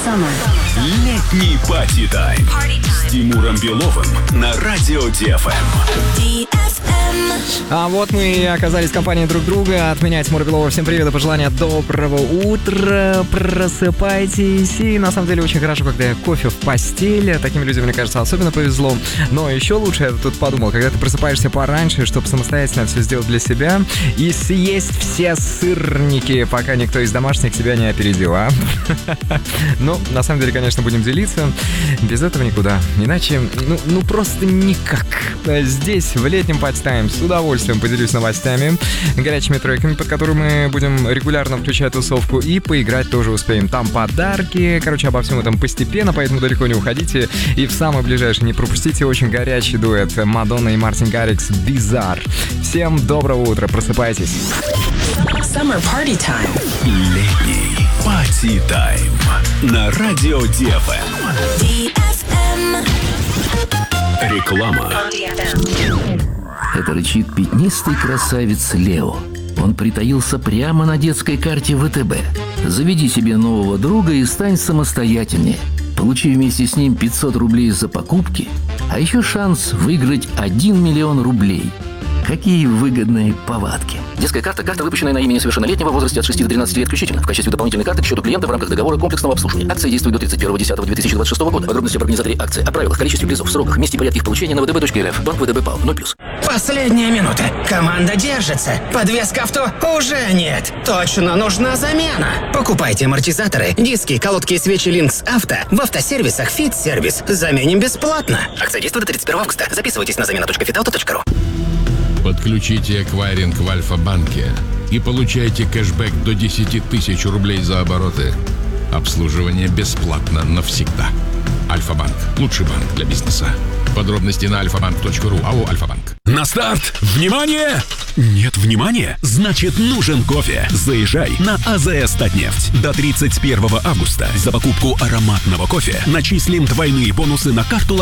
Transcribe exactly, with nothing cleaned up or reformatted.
Летний пати-тайм с Тимуром Беловым на радио ди эф эм. А вот мы и оказались в компании друг друга. От меня, Тимура Белова, всем привет и пожелания доброго утра. Просыпайтесь. И на самом деле очень хорошо, когда кофе в постели. Таким людям, мне кажется, особенно повезло. Но еще лучше, я тут подумал, когда ты просыпаешься пораньше, чтобы самостоятельно все сделать для себя и съесть все сырники, пока никто из домашних тебя не опередил, а? Ну, на самом деле, конечно, будем делиться. Без этого никуда. Иначе, ну, ну просто никак. Здесь, в летнем пати-тайм, с удовольствием поделюсь новостями, горячими треками, под которые мы будем регулярно включать тусовку, и поиграть тоже успеем. Там подарки, короче, обо всем этом постепенно, поэтому далеко не уходите. И в самое ближайшее не пропустите очень горячий дуэт Мадонна и Мартин Гаррикс «Bizarre». Всем доброго утра, просыпайтесь. Summer Party Time. Летний пати-тайм на радио ди эф эм. ди эф эм. Реклама. Это рычит пятнистый красавец Лео. Он притаился прямо на детской карте вэ тэ бэ. Заведи себе нового друга и стань самостоятельнее. Получи вместе с ним пятьсот рублей за покупки, а еще шанс выиграть один миллион рублей. Какие выгодные повадки. Детская карта – карта, выпущенная на имя несовершеннолетнего в возрасте от шести до тринадцати лет включительно, в качестве дополнительной карты к счету клиента в рамках договора комплексного обслуживания. Акция действует до тридцать первого десятого две тысячи двадцать шестого года. Подробности об организаторе акции, о правилах, количестве призов, сроках, месте и порядке их получения на вэ тэ бэ точка эр эф. Банк вэ тэ бэ ПАО. ноль плюс. Последняя минута. Команда держится. Подвеска авто уже нет. Точно нужна замена. Покупайте амортизаторы, диски, колодки и свечи Линкс Авто в автосервисах Fit Service. Заменим бесплатно. Акция действует до тридцать первого августа. Записывайтесь на замена точка фитауто точка ру. Подключите эквайринг в Альфа-банке и получайте кэшбэк до десять тысяч рублей за обороты. Обслуживание бесплатно навсегда. Альфа-банк. Лучший банк для бизнеса. Подробности на альфа банк точка ру. АО «Альфа-банк». На старт! Внимание! Нет внимания? Значит, нужен кофе. Заезжай на а зэ эс Татнефть. До тридцать первого августа за покупку ароматного кофе начислим двойные бонусы на карту